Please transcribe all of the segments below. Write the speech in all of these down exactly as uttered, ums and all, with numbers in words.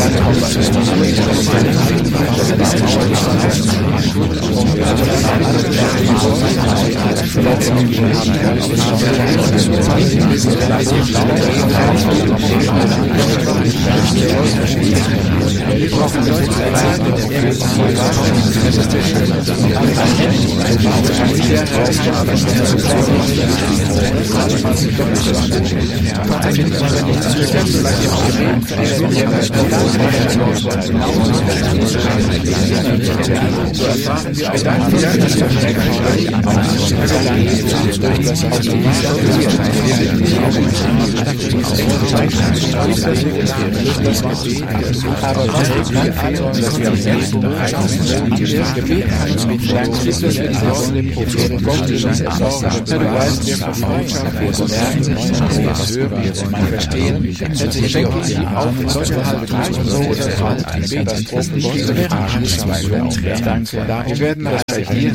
Wir werden also hier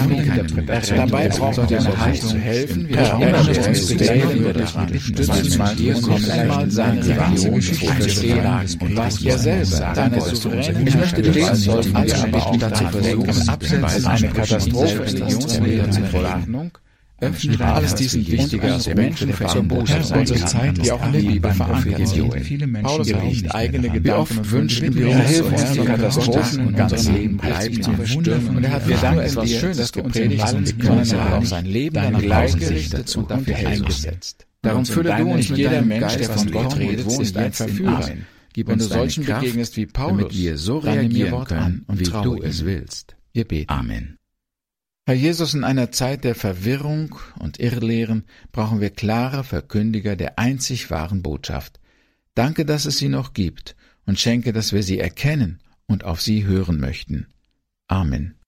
dabei brauchen wir eine Hand zu helfen. Wir brauchen uns begleiten, stützen mal hier und einmal seine Region zu verstehen und was er selber seine souveräne. Ich möchte den sollten wir aber auch dazu versuchen, abseits eine Katastrophe in Religionslehren zur Verordnung. Öffne alles diesen wichtiger als Menschen zur Botschaft unserer Zeit, die auch in der Bibel verankert sind. Paulus riecht eigene Gedanken. Wie oft wünschen wir uns, uns die Katastrophen in unserem Leben bleiben zu verstürmen. Und er hat wir danken etwas Schönes gepredigt und können auch sein Leben dann gleichgerichtet und dafür eingesetzt. Darum fülle du uns mit jeder Mensch, der von Gott redet, ist ein Verführer. Wenn du solchen begegnest wie Paulus, damit wir so reagieren können, wie du es willst. Wir beten. Amen. Herr Jesus, in einer Zeit der Verwirrung und Irrlehren brauchen wir klare Verkündiger der einzig wahren Botschaft. Danke, dass es sie noch gibt, und schenke, dass wir sie erkennen und auf sie hören möchten. Amen.